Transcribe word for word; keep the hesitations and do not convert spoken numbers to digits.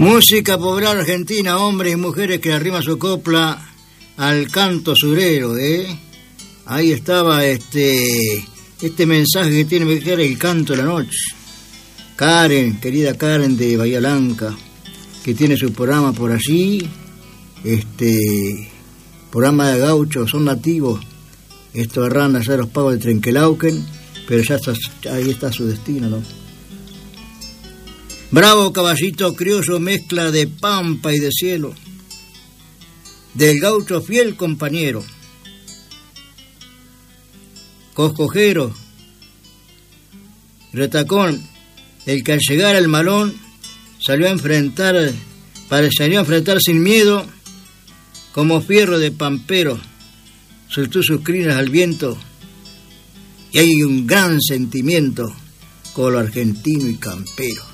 Música popular argentina, hombres y mujeres que arriman su copla al canto surero, ¿eh? Ahí estaba este este mensaje que tiene que ver el canto de la noche. Karen, querida Karen de Bahía Blanca, que tiene su programa por allí, este programa de gauchos, son nativos, estos arran allá los pagos de Trenquelauquen, pero ya está, ahí está su destino, ¿no? Bravo caballito criollo, mezcla de pampa y de cielo, del gaucho fiel compañero, coscojero, retacón, el que al llegar al malón salió a enfrentar, salió a enfrentar sin miedo, como fierro de pampero, soltó sus crinas al viento, y hay un gran sentimiento con lo argentino y campero.